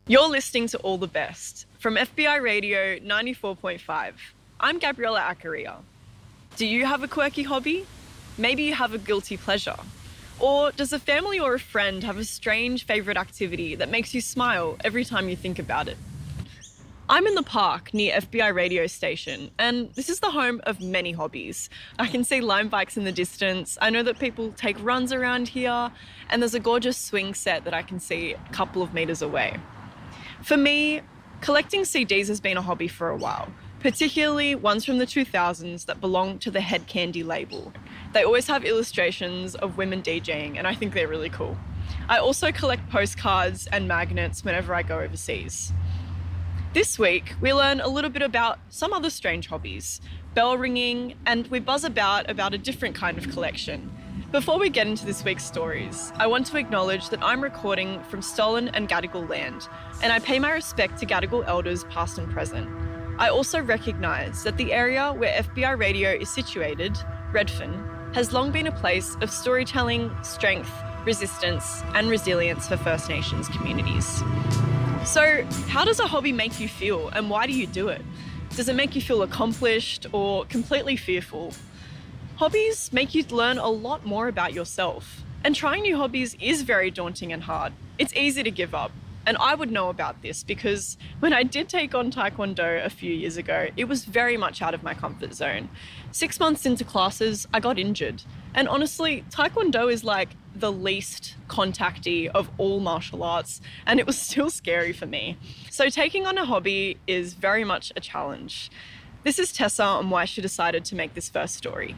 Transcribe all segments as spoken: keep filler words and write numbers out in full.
You're listening to All the Best from F B I Radio ninety-four point five. I'm Gabriella Accaria. Do you have a quirky hobby? Maybe you have a guilty pleasure. Or does a family or a friend have a strange favourite activity that makes you smile every time you think about it? I'm in the park near F B I radio station, and this is the home of many hobbies. I can see Lime bikes in the distance. I know that people take runs around here, and there's a gorgeous swing set that I can see a couple of metres away. For me, collecting C Ds has been a hobby for a while, particularly ones from the two thousands that belong to the Head Candy label. They always have illustrations of women DJing, and I think they're really cool. I also collect postcards and magnets whenever I go overseas. This week, we learn a little bit about some other strange hobbies, bell ringing, and we buzz about about a different kind of collection. Before we get into this week's stories, I want to acknowledge that I'm recording from stolen and Gadigal land, and I pay my respect to Gadigal elders past and present. I also recognise that the area where F B I Radio is situated, Redfern, has long been a place of storytelling, strength, resistance, and resilience for First Nations communities. So, how does a hobby make you feel, and why do you do it? Does it make you feel accomplished or completely fearful? Hobbies make you learn a lot more about yourself, and trying new hobbies is very daunting and hard. It's easy to give up, and I would know about this because when I did take on Taekwondo a few years ago, it was very much out of my comfort zone. Six months into classes, I got injured, and honestly, Taekwondo is like the least contacty of all martial arts, and it was still scary for me. So taking on a hobby is very much a challenge. This is Tessa on why she decided to make this first story.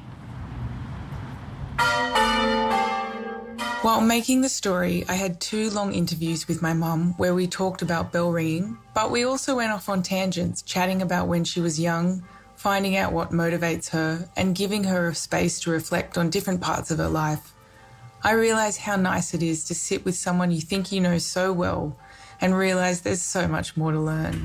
While making the story, I had two long interviews with my mum where we talked about bell ringing, but we also went off on tangents, chatting about when she was young, finding out what motivates her, and giving her a space to reflect on different parts of her life. I realised how nice it is to sit with someone you think you know so well and realise there's so much more to learn.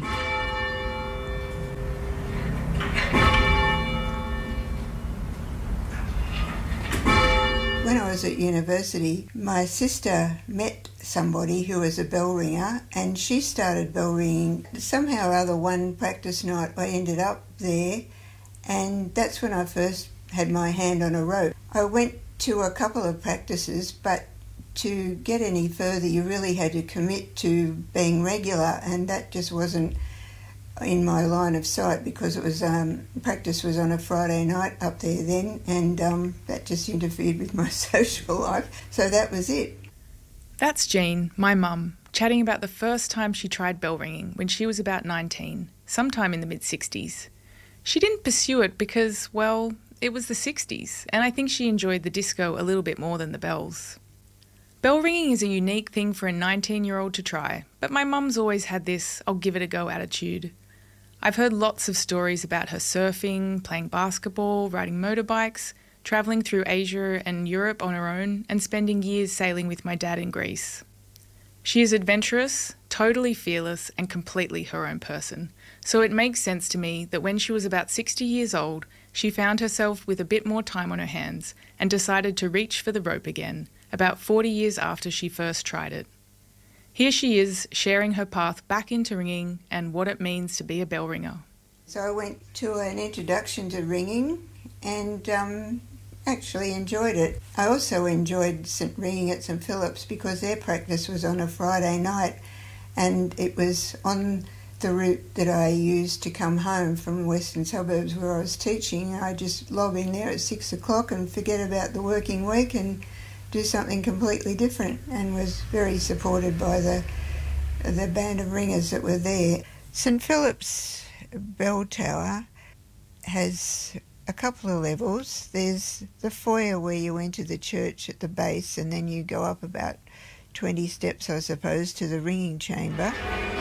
When I was at university, my sister met somebody who was a bell ringer, and she started bell ringing. Somehow or other, one practice night, I ended up there, and that's when I first had my hand on a rope. I went to a couple of practices, but to get any further, you really had to commit to being regular, and that just wasn't in my line of sight because it was um, practice was on a Friday night up there then, and um, that just interfered with my social life. So that was it. That's Jean, my mum, chatting about the first time she tried bell ringing when she was about nineteen, sometime in the mid-sixties. She didn't pursue it because, well, it was the sixties, and I think she enjoyed the disco a little bit more than the bells. Bell ringing is a unique thing for a nineteen-year-old to try, but my mum's always had this I'll give it a go attitude. I've heard lots of stories about her surfing, playing basketball, riding motorbikes, travelling through Asia and Europe on her own, and spending years sailing with my dad in Greece. She is adventurous, totally fearless, and completely her own person, so it makes sense to me that when she was about sixty years old, she found herself with a bit more time on her hands and decided to reach for the rope again, about forty years after she first tried it. Here she is, sharing her path back into ringing and what it means to be a bell ringer. So I went to an introduction to ringing and um, actually enjoyed it. I also enjoyed St ringing at St Philip's because their practice was on a Friday night, and it was on the route that I used to come home from the western suburbs where I was teaching. I just lob in there at six o'clock and forget about the working week and do something completely different, and was very supported by the the band of ringers that were there. St Philip's Bell Tower has a couple of levels. There's the foyer where you enter the church at the base, and then you go up about twenty steps, I suppose, to the ringing chamber.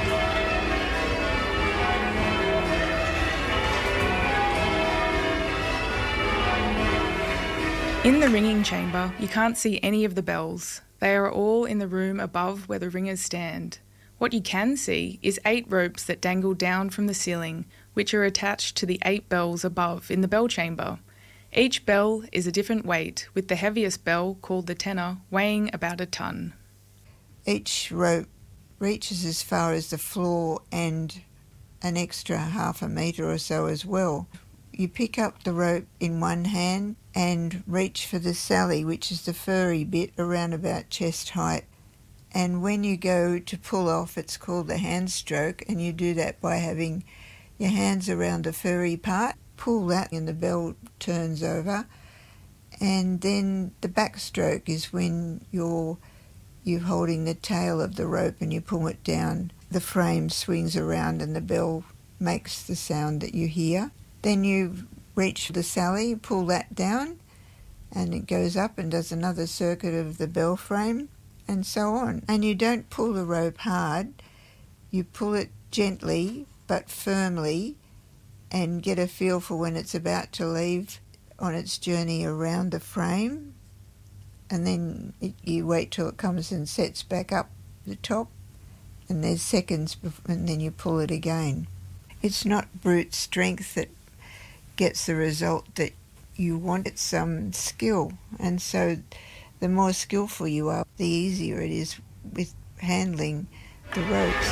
In the ringing chamber, you can't see any of the bells. They are all in the room above where the ringers stand. What you can see is eight ropes that dangle down from the ceiling, which are attached to the eight bells above in the bell chamber. Each bell is a different weight, with the heaviest bell, called the tenor, weighing about a tonne. Each rope reaches as far as the floor and an extra half a metre or so as well. You pick up the rope in one hand and reach for the sally, which is the furry bit around about chest height. And when you go to pull off, it's called the hand stroke, and you do that by having your hands around the furry part. Pull that and the bell turns over. And then the backstroke is when you're, you're holding the tail of the rope and you pull it down. The frame swings around and the bell makes the sound that you hear. Then you reach for the sally, pull that down, and it goes up and does another circuit of the bell frame, and so on. And you don't pull the rope hard, you pull it gently but firmly and get a feel for when it's about to leave on its journey around the frame, and then it, you wait till it comes and sets back up the top, and there's seconds before, and then you pull it again. It's not brute strength that gets the result that you want. It's some skill, and so the more skillful you are, the easier it is with handling the ropes.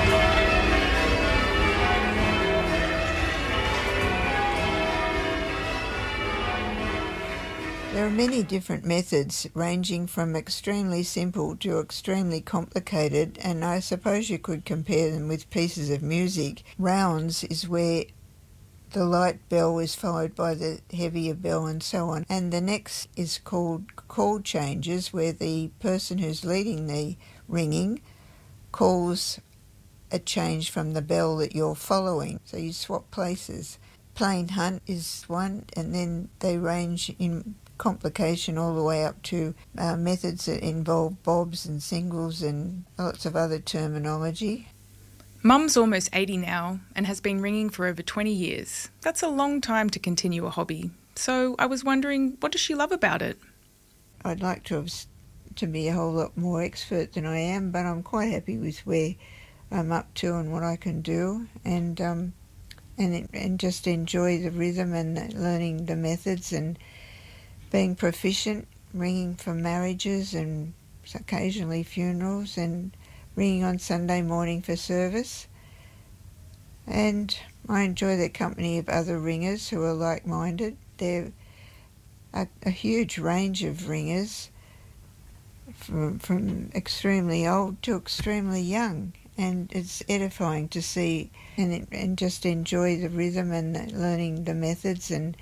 There are many different methods, ranging from extremely simple to extremely complicated, and I suppose you could compare them with pieces of music. Rounds is where the light bell is followed by the heavier bell and so on. And the next is called call changes, where the person who's leading the ringing calls a change from the bell that you're following. So you swap places. Plain hunt is one, and then they range in complication all the way up to uh, methods that involve bobs and singles and lots of other terminology. Mum's almost eighty now and has been ringing for over twenty years. That's a long time to continue a hobby. So I was wondering, what does she love about it? I'd like to have, to be a whole lot more expert than I am, but I'm quite happy with where I'm up to and what I can do, and um, and and just enjoy the rhythm and learning the methods and being proficient, ringing for marriages and occasionally funerals, and ringing on Sunday morning for service. And I enjoy the company of other ringers who are like-minded. They're a, a huge range of ringers, from, from extremely old to extremely young, and it's edifying to see and, and just enjoy the rhythm and learning the methods and